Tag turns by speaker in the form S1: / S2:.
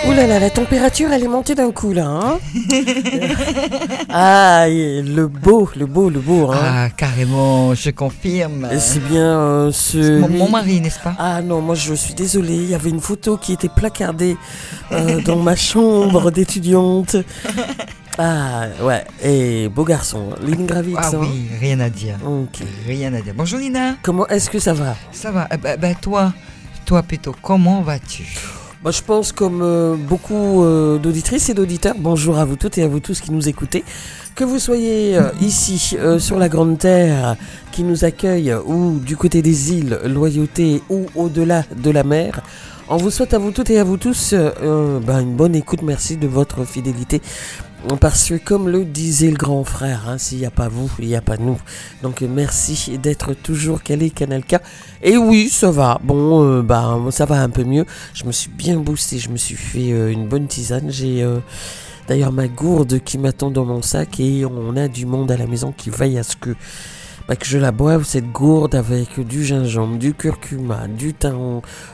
S1: Ouh là là, la température elle est montée d'un coup là. Hein. Ah, le beau. Hein.
S2: Ah, carrément, je confirme.
S1: Et c'est bien
S2: Mon mari, n'est-ce pas?
S1: Ah non, moi je suis désolée, il y avait une photo qui était placardée dans ma chambre d'étudiante. Ah ouais, et beau garçon, Lynn Gravitz.
S2: Ah
S1: hein.
S2: oui, rien à dire.
S1: Ok.
S2: Rien à dire. Bonjour Nina.
S1: Comment est-ce que ça va?
S2: Ça va? Toi plutôt, comment vas-tu?
S1: Bah, je pense comme beaucoup d'auditrices et d'auditeurs, bonjour à vous toutes et à vous tous qui nous écoutez, que vous soyez ici sur la Grande Terre qui nous accueille ou du côté des îles Loyauté ou au-delà de la mer. On vous souhaite à vous toutes et à vous tous une bonne écoute, merci de votre fidélité. Parce que comme le disait le grand frère, hein, s'il n'y a pas vous, il n'y a pas nous. Donc merci d'être toujours calé Canal K. Et oui, ça va. Bon, ça va un peu mieux. Je me suis bien boosté, je me suis fait une bonne tisane. J'ai d'ailleurs ma gourde qui m'attend dans mon sac et on a du monde à la maison qui veille à ce que je la boive, cette gourde avec du gingembre, du curcuma, du thym,